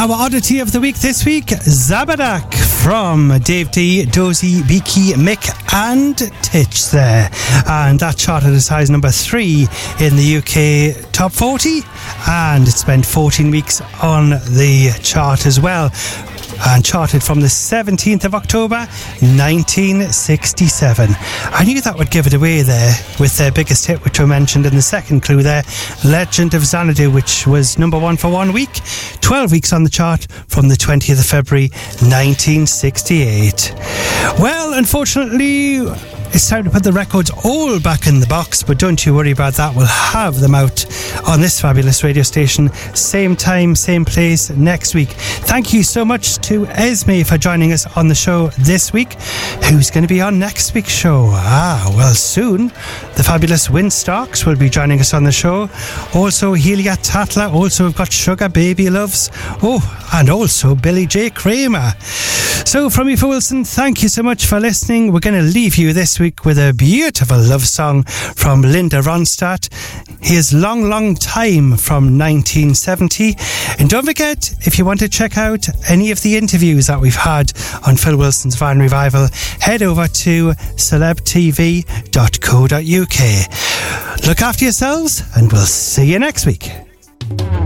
Our oddity of the week this week, Zabadak from Dave D, Dozy, Beaky, Mick and Titch there. And that charted as high as number 3 in the UK Top 40, and it spent 14 weeks on the chart as well, and charted from the 17th of October 1967. I knew that would give it away there with their biggest hit, which I mentioned in the second clue there, Legend of Xanadu, which was number 1 for 1 week, 12 weeks on the chart from the 20th of February 1968. Well, unfortunately, it's time to put the records all back in the box, but don't you worry about that. We'll have them out on this fabulous radio station, same time, same place next week. Thank you so much to Esme for joining us on the show this week. Who's going to be on next week's show? Well, soon the fabulous Winstocks will be joining us on the show. Also Helia Tatler. Also we've got Sugar Baby Loves. And also Billy J. Kramer. So from me, for Wilson, thank you so much for listening. We're going to leave you this week with a beautiful love song from Linda Ronstadt. Here's Long, Long Time from 1970. And don't forget, if you want to check out any of the interviews that we've had on Phil Wilson's Van Revival, head over to celebtv.co.uk. Look after yourselves, and we'll see you next week.